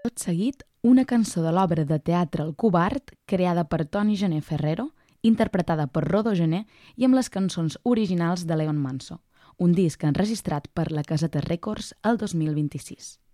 Tot seguit, una cançó de l'obra de teatre El Covard, creada per Toni Gené Ferrero, interpretada per Rodó Gené i amb les cançons originals de Leon Manso, un disc enregistrat per la Caseta Records el 2026.